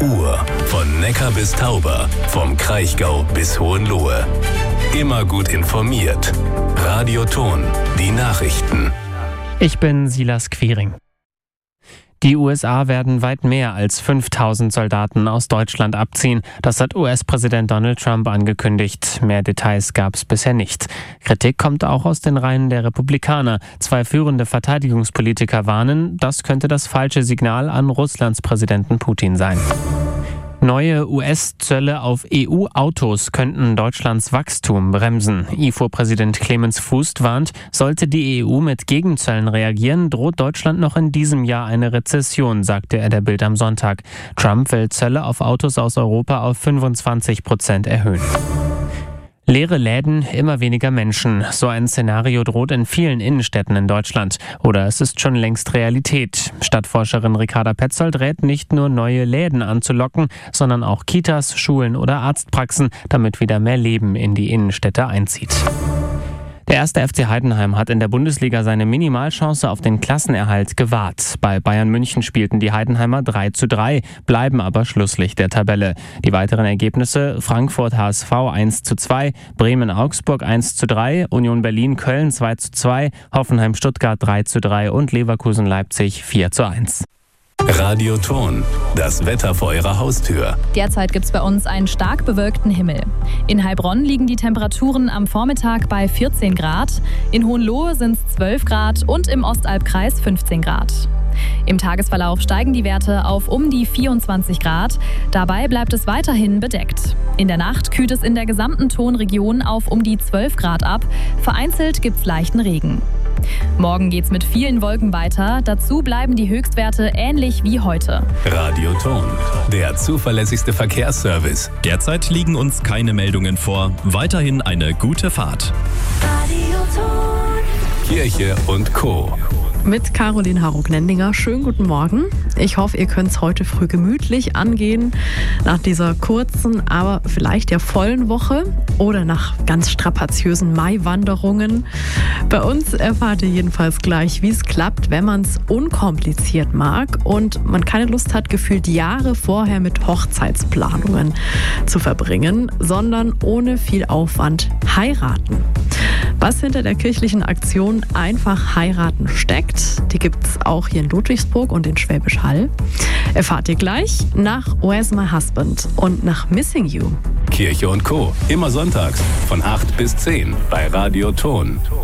Uhr. Von Neckar bis Tauber, vom Kraichgau bis Hohenlohe. Immer gut informiert. Radio Thon, die Nachrichten. Ich bin Silas Quiring. Die USA werden weit mehr als 5.000 Soldaten aus Deutschland abziehen. Das hat US-Präsident Donald Trump angekündigt. Mehr Details gab es bisher nicht. Kritik kommt auch aus den Reihen der Republikaner. 2 führende Verteidigungspolitiker warnen, das könnte das falsche Signal an Russlands Präsidenten Putin sein. Neue US-Zölle auf EU-Autos könnten Deutschlands Wachstum bremsen. IFO-Präsident Clemens Fuß warnt, sollte die EU mit Gegenzöllen reagieren, droht Deutschland noch in diesem Jahr eine Rezession, sagte er der Bild am Sonntag. Trump will Zölle auf Autos aus Europa auf 25% erhöhen. Leere Läden, immer weniger Menschen. So ein Szenario droht in vielen Innenstädten in Deutschland. Oder es ist schon längst Realität. Stadtforscherin Ricarda Petzold rät, nicht nur neue Läden anzulocken, sondern auch Kitas, Schulen oder Arztpraxen, damit wieder mehr Leben in die Innenstädte einzieht. Der 1. FC Heidenheim hat in der Bundesliga seine Minimalchance auf den Klassenerhalt gewahrt. Bei Bayern München spielten die Heidenheimer 3:3, bleiben aber Schlusslicht der Tabelle. Die weiteren Ergebnisse: Frankfurt HSV 1:2, Bremen Augsburg 1:3, Union Berlin Köln 2:2, Hoffenheim Stuttgart 3:3 und Leverkusen Leipzig 4:1. Radio Thon, das Wetter vor Ihrer Haustür. Derzeit gibt es bei uns einen stark bewölkten Himmel. In Heilbronn liegen die Temperaturen am Vormittag bei 14 Grad, in Hohenlohe sind es 12 Grad und im Ostalbkreis 15 Grad. Im Tagesverlauf steigen die Werte auf um die 24 Grad. Dabei bleibt es weiterhin bedeckt. In der Nacht kühlt es in der gesamten Thonregion auf um die 12 Grad ab. Vereinzelt gibt es leichten Regen. Morgen geht's mit vielen Wolken weiter. Dazu bleiben die Höchstwerte ähnlich wie heute. Radio Thon, der zuverlässigste Verkehrsservice. Derzeit liegen uns keine Meldungen vor. Weiterhin eine gute Fahrt. Radio Thon. Kirche und Co. Mit Caroline Harro-Gnendinger. Schönen guten Morgen. Ich hoffe, ihr könnt es heute früh gemütlich angehen, nach dieser kurzen, aber vielleicht ja vollen Woche oder nach ganz strapaziösen Maiwanderungen. Bei uns erfahrt ihr jedenfalls gleich, wie es klappt, wenn man es unkompliziert mag und man keine Lust hat, gefühlt Jahre vorher mit Hochzeitsplanungen zu verbringen, sondern ohne viel Aufwand heiraten. Was hinter der kirchlichen Aktion Einfach heiraten steckt, die gibt es auch hier in Ludwigsburg und in Schwäbisch Hall. Erfahrt ihr gleich nach Where's My Husband und nach Missing You. Kirche und Co. Immer sonntags von 8 bis 10 bei Radio Thon.